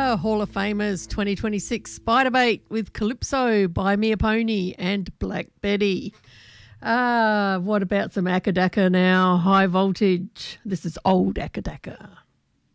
Hall of Famers 2026 Spiderbait with Calypso by Mia Pony and Black Betty. What about some Akadaka now? High Voltage. This is old Akadaka.